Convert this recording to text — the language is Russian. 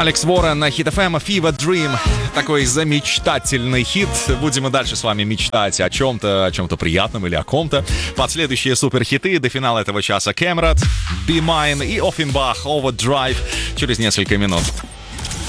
Алекс Ворон на Hit FM, Fever Dream. Такой замечтательный хит. Будем и дальше с вами мечтать о чем-то приятном или о ком-то. Под следующие суперхиты до финала этого часа Кэмрот, Be Mine и Offenbach Overdrive через несколько минут.